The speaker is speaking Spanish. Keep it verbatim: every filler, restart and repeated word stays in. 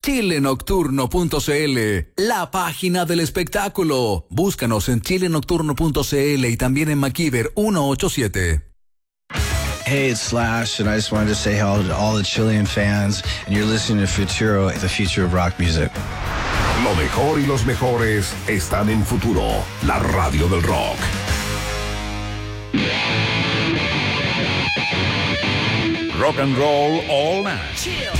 chile nocturno punto c l, la página del espectáculo. Búscanos en chile nocturno punto c l y también en McKeever ciento ochenta y siete. Hey, it's Slash, and I just wanted to say hello to all the Chilean fans, and you're listening to Futuro, the future of rock music. Lo mejor y los mejores están en Futuro, la radio del rock. Rock and roll all night.